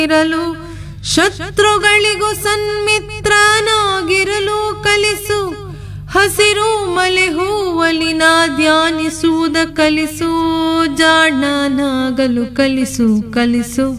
ಇರಲು ಶತ್ರುಗಳಿಗೂ ಸನ್ಮಿತ್ರನಾಗಿರಲು ಕಲಿಸು. ಹಸಿರು ಮಲೆ ಹೂವಲಿನ ಧ್ಯಾನಿಸುವುದ ಕಲಿಸು. ಜಾಣನಾಗಲು ಕಲಿಸು ಕಲಿಸು.